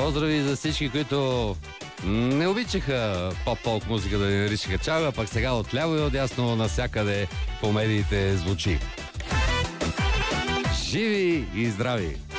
Поздрави за всички, които не обичаха поп-фолк музика да ни наричаха чао, а пък сега отляво и отдясно навсякъде по медиите звучи. Живи и здрави!